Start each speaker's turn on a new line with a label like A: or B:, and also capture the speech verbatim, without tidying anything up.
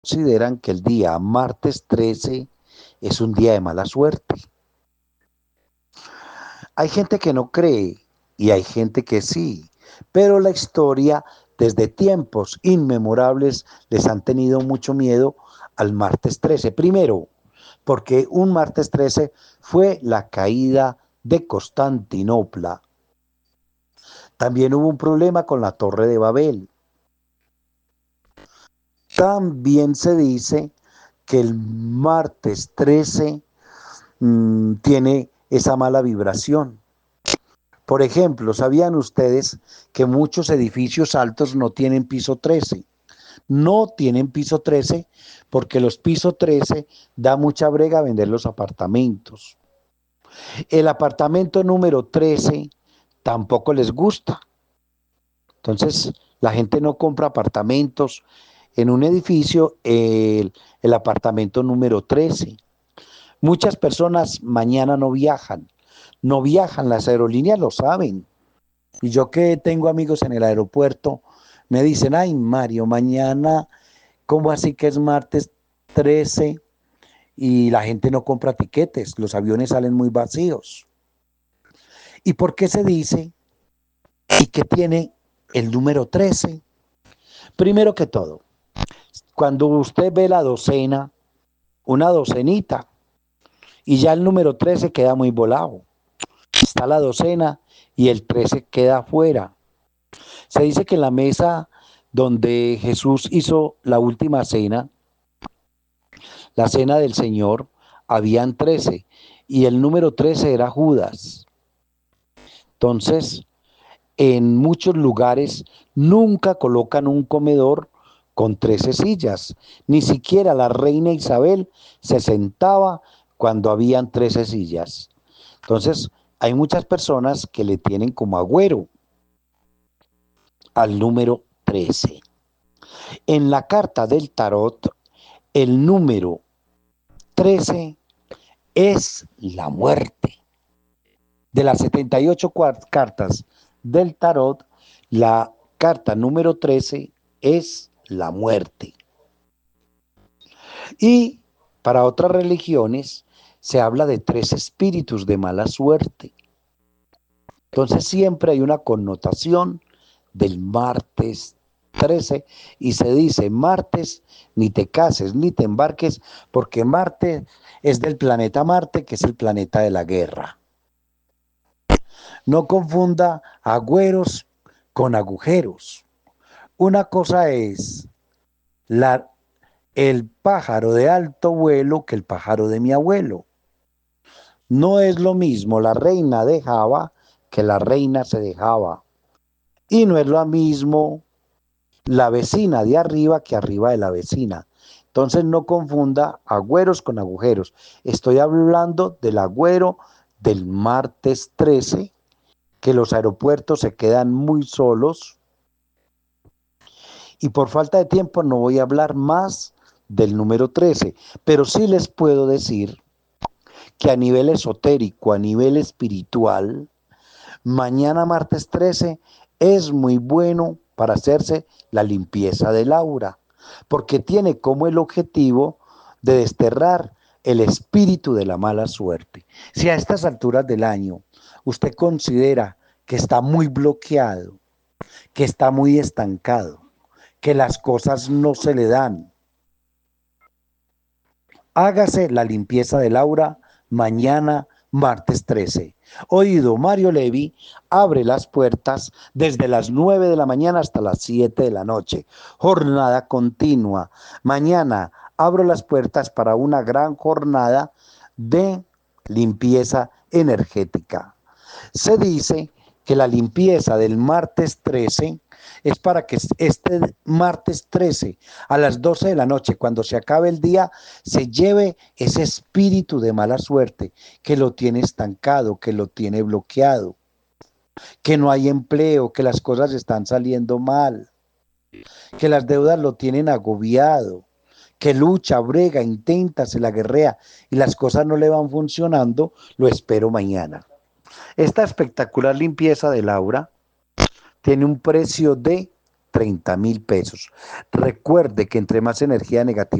A: consideran que el día martes trece es un día de mala suerte. Hay gente que no cree y hay gente que sí, pero la historia desde tiempos inmemorables les han tenido mucho miedo al martes trece. Primero, porque un martes trece fue la caída de Constantinopla. También hubo un problema con la Torre de Babel. También se dice que el martes trece mmm, tiene esa mala vibración. Por ejemplo, ¿sabían ustedes que muchos edificios altos no tienen piso trece? No tienen piso trece porque los pisos trece da mucha brega a vender los apartamentos. El apartamento número trece tampoco les gusta. Entonces, la gente no compra apartamentos en un edificio, el, el apartamento número trece. Muchas personas mañana no viajan. No viajan, las aerolíneas lo saben. Y yo que tengo amigos en el aeropuerto, me dicen, ay Mario, mañana, ¿cómo así que es martes trece y la gente no compra tiquetes? Los aviones salen muy vacíos. ¿Y por qué se dice y qué tiene el número trece? Primero que todo, cuando usted ve la docena, una docenita, y ya el número trece queda muy volado. Está la docena y el trece queda afuera. Se dice que en la mesa donde Jesús hizo la última cena, la cena del Señor, habían trece y el número trece era Judas. Entonces, en muchos lugares nunca colocan un comedor con trece sillas. Ni siquiera la reina Isabel se sentaba cuando habían trece sillas. Entonces, hay muchas personas que le tienen como agüero al número trece. En la carta del tarot, el número trece es la muerte. De las setenta y ocho cartas del tarot, la carta número trece es la muerte. Y para otras religiones se habla de tres espíritus de mala suerte. Entonces siempre hay una connotación del martes trece y se dice martes ni te cases ni te embarques porque Marte es del planeta Marte, que es el planeta de la guerra. No confunda agüeros con agujeros. Una cosa es la, el pájaro de alto vuelo que el pájaro de mi abuelo. No es lo mismo la reina de Java que la reina se dejaba. Y no es lo mismo la vecina de arriba que arriba de la vecina. Entonces no confunda agüeros con agujeros. Estoy hablando del agüero del martes trece, que los aeropuertos se quedan muy solos. Y por falta de tiempo no voy a hablar más del número trece, pero sí les puedo decir que a nivel esotérico, a nivel espiritual, mañana martes trece es muy bueno para hacerse la limpieza del aura, porque tiene como el objetivo de desterrar el espíritu de la mala suerte. Si a estas alturas del año usted considera que está muy bloqueado, que está muy estancado, que las cosas no se le dan, hágase la limpieza del aura mañana martes trece. Oído, Mario Levi abre las puertas desde las nueve de la mañana hasta las siete de la noche. Jornada continua. Mañana abro las puertas para una gran jornada de limpieza energética. Se dice que la limpieza del martes trece es para que este martes trece a las doce de la noche, cuando se acabe el día, se lleve ese espíritu de mala suerte que lo tiene estancado, que lo tiene bloqueado, que no hay empleo, que las cosas están saliendo mal, que las deudas lo tienen agobiado, que lucha, brega, intenta, se la guerrea y las cosas no le van funcionando. Lo espero mañana. Esta espectacular limpieza del aura tiene un precio de treinta mil pesos. Recuerde que entre más energía negativa